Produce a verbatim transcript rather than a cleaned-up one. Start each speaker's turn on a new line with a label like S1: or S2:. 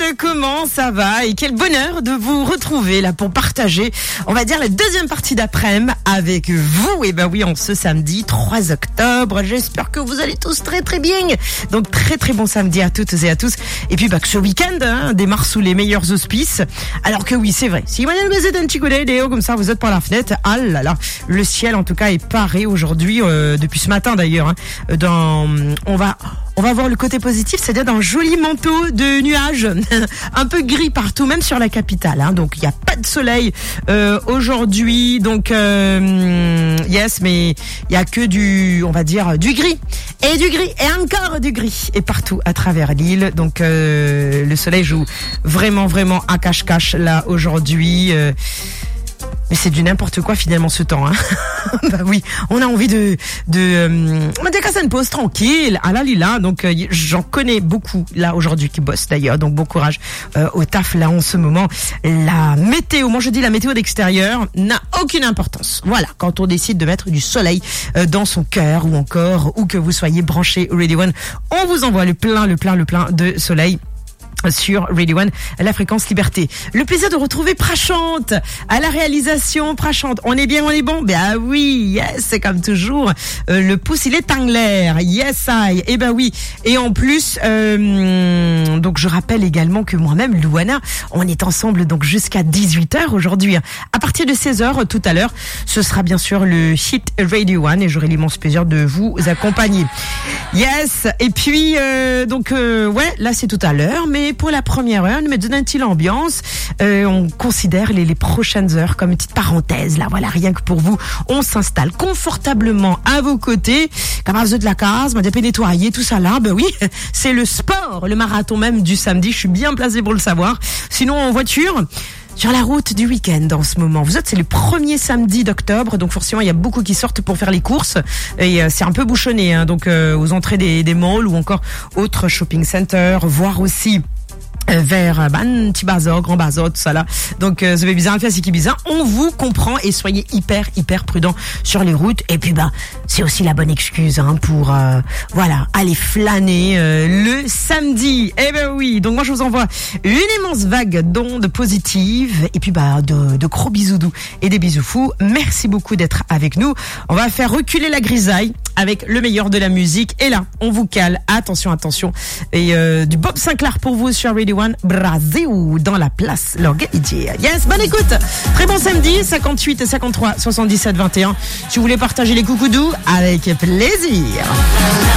S1: comment ça va et quel bonheur de vous retrouver là pour partager, on va dire, la deuxième partie d'après-midi avec vous. Et ben oui, en ce samedi trois octobre, j'espère que vous allez tous très très bien. Donc très très bon samedi à toutes et à tous. Et puis bah, que ce week-end hein, démarre sous les meilleurs auspices. Alors que oui, c'est vrai, si vous êtes un petit coup d'œil comme ça, vous êtes par la fenêtre, ah là là, le ciel en tout cas est paré aujourd'hui, euh, depuis ce matin d'ailleurs. Hein, dans, on va... On va voir le côté positif, c'est-à-dire d'un joli manteau de nuages, un peu gris partout, même sur la capitale. Hein. Donc il n'y a pas de soleil euh, aujourd'hui, donc euh, yes, mais il y a que du, on va dire, du gris et du gris et encore du gris et partout à travers l'île. Donc euh, le soleil joue vraiment, vraiment à cache-cache là aujourd'hui. Euh, Mais c'est du n'importe quoi finalement ce temps. Hein. Bah oui, on a envie de de euh, on va dire qu'à ça une pause tranquille. Ah là lila, donc euh, j'en connais beaucoup là aujourd'hui qui bossent d'ailleurs. Donc bon courage euh, au taf là en ce moment. La météo, moi je dis la météo d'extérieur n'a aucune importance. Voilà, quand on décide de mettre du soleil euh, dans son cœur ou encore ou que vous soyez branché Radio One, on vous envoie le plein, le plein, le plein de soleil. Sur Radio One, la fréquence liberté. Le plaisir de retrouver Prachante à la réalisation. Prachante, on est bien, on est bon. Ben ah oui, yes, c'est comme toujours. Euh, le pouce il est en l'air. Yes I. Eh ben oui. Et en plus, euh, donc je rappelle également que moi-même, Louana, on est ensemble donc jusqu'à dix-huit heures aujourd'hui. À partir de seize heures tout à l'heure, ce sera bien sûr le Hit Radio One et j'aurai l'immense plaisir de vous accompagner. Yes. Et puis euh, donc euh, ouais, là c'est tout à l'heure, mais pour la première heure, nous mettons une petite ambiance. Euh, on considère les, les prochaines heures comme une petite parenthèse. Là, voilà, rien que pour vous, on s'installe confortablement à vos côtés. Comme à de la case, on va nettoyer tout ça là. Ben oui, c'est le sport, le marathon même du samedi. Je suis bien placée pour le savoir. Sinon, en voiture, sur la route du week-end en ce moment. Vous êtes, c'est le premier samedi d'octobre, donc forcément il y a beaucoup qui sortent pour faire les courses et euh, c'est un peu bouchonné, hein, donc euh, aux entrées des, des malls ou encore autres shopping centers, voire aussi vers ben, petit bazar, grand bazar, tout ça là. Donc euh, ça fait bizarre, c'est qui bizarre. On vous comprend et soyez hyper hyper prudents sur les routes. Et puis ben c'est aussi la bonne excuse hein, pour euh, voilà aller flâner euh, le samedi. Eh ben oui. Donc moi je vous envoie une immense vague d'ondes positives et puis bah de, de gros bisous doux et des bisous fous. Merci beaucoup d'être avec nous. On va faire reculer la grisaille avec le meilleur de la musique. Et là on vous cale. Attention attention et euh, du Bob Sinclair pour vous sur Radio One, Brasil dans la place l'organiser. Yes, bonne écoute. Très bon samedi, cinquante-huit et cinquante-trois soixante-dix-sept vingt et un. Si vous voulez partager les coucous doux, avec plaisir.